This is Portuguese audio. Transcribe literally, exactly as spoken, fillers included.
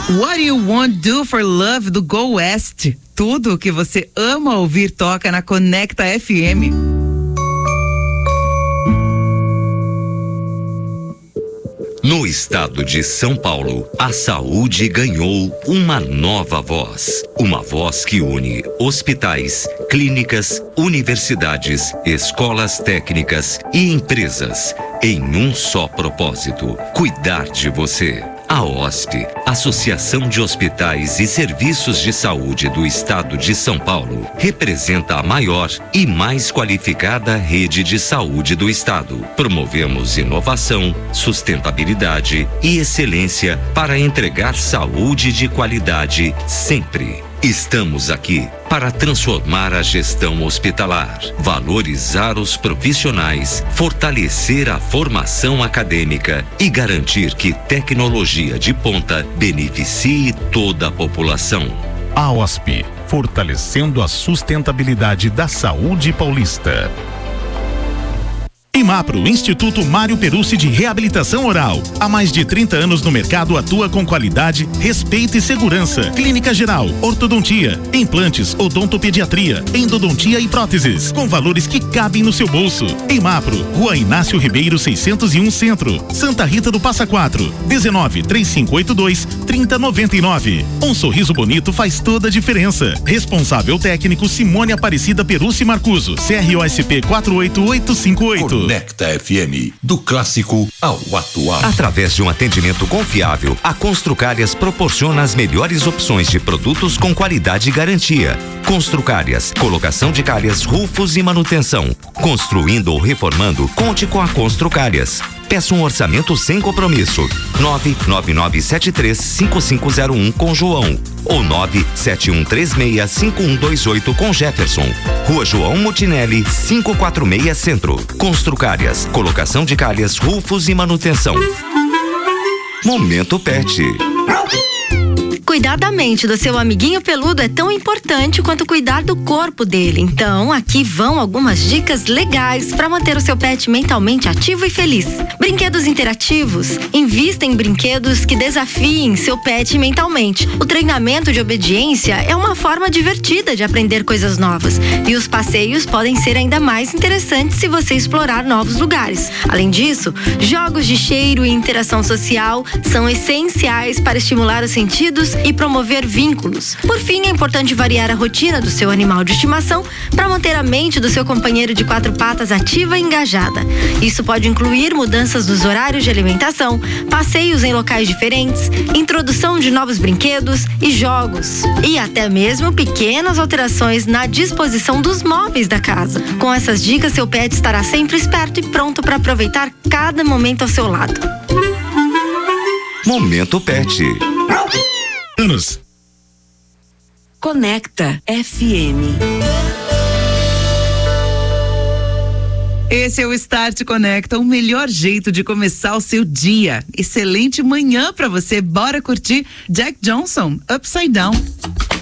What You Want Do For Love do Go West. Tudo o que você ama ouvir toca na Conecta F M. No estado de São Paulo, a saúde ganhou uma nova voz. Uma voz que une hospitais, clínicas, universidades, escolas técnicas e empresas em um só propósito: cuidar de você. A O S P, Associação de Hospitais e Serviços de Saúde do Estado de São Paulo, representa a maior e mais qualificada rede de saúde do Estado. Promovemos inovação, sustentabilidade e excelência para entregar saúde de qualidade sempre. Estamos aqui para transformar a gestão hospitalar, valorizar os profissionais, fortalecer a formação acadêmica e garantir que tecnologia de ponta beneficie toda a população. A O S P, fortalecendo a sustentabilidade da saúde paulista. Imapro, Instituto Mário Perucci de Reabilitação Oral. Há mais de trinta anos no mercado, atua com qualidade, respeito e segurança. Clínica geral, ortodontia, implantes, odontopediatria, endodontia e próteses, com valores que cabem no seu bolso. Imapro, Rua Inácio Ribeiro seiscentos e um Centro, Santa Rita do Passa Quatro, dezenove, trinta e cinco oitenta e dois, trinta noventa e nove. Um sorriso bonito faz toda a diferença. Responsável técnico Simone Aparecida Perucci Marcuso, C R O S P quatro oito oito cinco oito. Conecta F M, do clássico ao atual. Através de um atendimento confiável, a Construcárias proporciona as melhores opções de produtos com qualidade e garantia. Construcárias, colocação de calhas, rufos e manutenção. Construindo ou reformando, conte com a Construcárias. Peça um orçamento sem compromisso. nove nove nove sete três cinco cinco zero um com João ou nove sete um três seis cinco um dois oito com Jefferson. Rua João Mutinelli, quinhentos e quarenta e seis Centro. Construcárias, colocação de calhas, rufos e manutenção. Momento Pet. Cuidar da mente do seu amiguinho peludo é tão importante quanto cuidar do corpo dele. Então, aqui vão algumas dicas legais para manter o seu pet mentalmente ativo e feliz. Brinquedos interativos. Invista em brinquedos que desafiem seu pet mentalmente. O treinamento de obediência é uma forma divertida de aprender coisas novas. E os passeios podem ser ainda mais interessantes se você explorar novos lugares. Além disso, jogos de cheiro e interação social são essenciais para estimular os sentidos e promover vínculos. Por fim, é importante variar a rotina do seu animal de estimação para manter a mente do seu companheiro de quatro patas ativa e engajada. Isso pode incluir mudanças nos horários de alimentação, passeios em locais diferentes, introdução de novos brinquedos e jogos, e até mesmo pequenas alterações na disposição dos móveis da casa. Com essas dicas, seu pet estará sempre esperto e pronto para aproveitar cada momento ao seu lado. Momento Pet. Anos. Conecta F M. Esse é o Start Conecta, o melhor jeito de começar o seu dia. Excelente manhã pra você. Bora curtir Jack Johnson, Upside Down.